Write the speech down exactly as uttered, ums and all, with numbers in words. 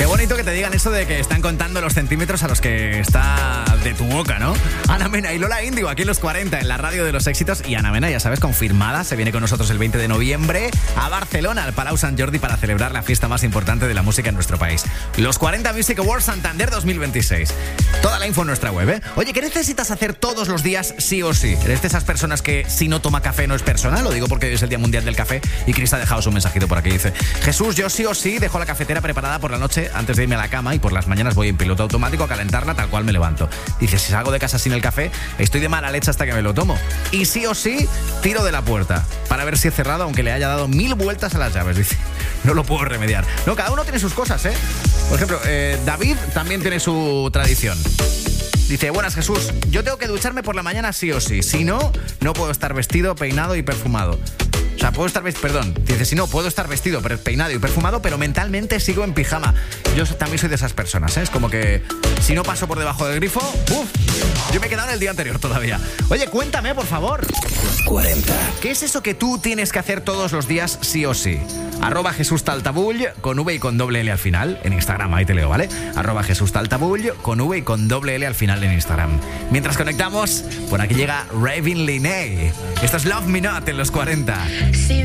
Qué bonito que te digan eso de que están contando los centímetros a los que está de tu boca, ¿no? Ana Mena y Lola Índigo aquí en los cuarenta, en la radio de los éxitos. Y Ana Mena, ya sabes, confirmada, se viene con nosotros el veinte de noviembre a Barcelona, al Palau Sant Jordi, para celebrar la fiesta más importante de la música en nuestro país. Los cuarenta Music Awards Santander dos mil veintiséis. Toda la info en nuestra web, ¿eh? Oye, ¿qué necesitas hacer todos los días sí o sí? ¿Eres de esas personas que si no toma café no es persona? Lo digo porque hoy es el Día Mundial del Café y Cris ha dejado su mensajito por aquí. Dice: Jesús, yo sí o sí dejo la cafetera preparada por la noche antes de irme a la cama y por las mañanas voy en piloto automático a calentarla tal cual me levanto. Dice: si salgo de casa sin el café, estoy de mala leche hasta que me lo tomo. Y sí o sí, tiro de la puerta para ver si he cerrado, aunque le haya dado mil vueltas a las llaves. Dice: no lo puedo remediar. No, cada uno tiene sus cosas, ¿eh? Por ejemplo, eh, David también tiene su tradición. Dice: buenas, Jesús, yo tengo que ducharme por la mañana sí o sí. Si no, no puedo estar vestido, peinado y perfumado. O sea, puedo estar vestido, perdón, dice, si no, puedo estar vestido, peinado y perfumado, pero mentalmente sigo en pijama. Yo también soy de esas personas, ¿eh? Es como que si no paso por debajo del grifo, uff, yo me he quedado en el día anterior todavía. Oye, cuéntame, por favor. cuarenta. ¿Qué es eso que tú tienes que hacer todos los días sí o sí? Arroba Jesús Taltabull, con V y con doble L al final, en Instagram, ahí te leo, ¿vale? Arroba Jesús Taltabull, con V y con doble L al final en Instagram. Mientras conectamos, por aquí llega Ravin Linney. Esto es Love Me Not en los cuarenta.